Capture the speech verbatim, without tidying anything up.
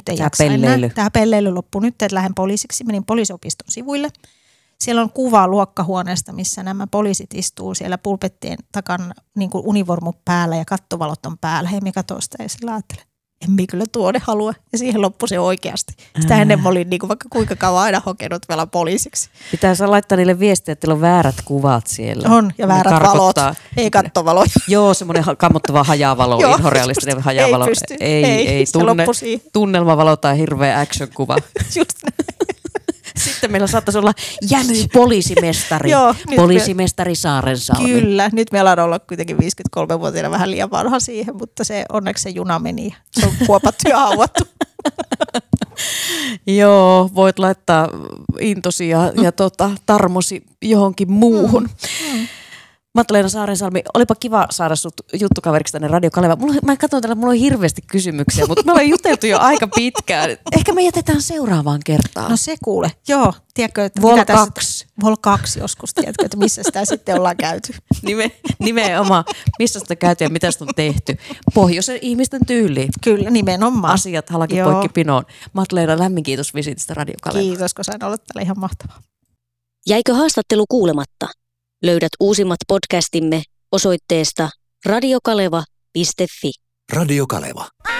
en Tää jaksa pelleily. enää. Tämä pelleily loppui nyt, että lähden poliisiksi. Menin poliisiopiston sivuille. Siellä on kuva luokkahuoneesta, missä nämä poliisit istuu siellä pulpettien takana niin kuin univormu päällä ja kattovalot on päällä. Hei, mikä tuosta ei sillä ajattele. En minä kyllä tuonne halua. Ja siihen loppui se oikeasti. Sitä Ää. ennen mä olin niin kuin vaikka kuinka kauan aina hokenut vielä poliisiksi. Pitää saa laittaa niille viestiä, että teillä on väärät kuvat siellä. On, ja väärät Ne valot. karkottaa. Ei kattovaloja. Joo, semmoinen ha- kammottava hajavalo, Joo, inhorealistinen just, hajavalo. ei pysty. ei, Ei, ei se tunne, loppui siihen. tunnelmavalo tai hirveä action-kuva. Just näin. Sitten meillä saattaisi olla jämy poliisimestari, Joo, nyt poliisimestari Saarensalmi. Kyllä, nyt meillä on ollut kuitenkin viisikymmentäkolme-vuotiaana vähän liian vanha siihen, mutta se, onneksi se juna meni ja se on kuopattu ja hauattu. Joo, voit laittaa intosi ja, ja tota, tarmosi johonkin muuhun. Mm. Mm. Matta-Leena Saarensalmi, olipa kiva saada sut juttukaveriksi tänne Radio Kaleva. Mulla, mä katson täällä, mulla on hirveästi kysymyksiä, mutta me ollaan juteltu jo aika pitkään. Ehkä me jätetään seuraavaan kertaan. No se kuule, joo. Tiedätkö, että Vol mitä kaksi. Tässä, Vol kaksi joskus, tiedätkö, että missä sitä sitten ollaan käyty. Nime, nimenomaan, missä sitä käyty ja mitä sitä on tehty. Pohjoisen ihmisten tyyliin. Kyllä, nimenomaan. Asiat halki Joo. poikki pinoon. Matta-Leena, lämmin kiitos visitistä Radio Kaleva. Kiitos, kun sain olla täällä, ihan mahtavaa. Jäikö haastattelu kuulematta? Löydät uusimmat podcastimme osoitteesta radiokaleva piste fi. Radio Kaleva.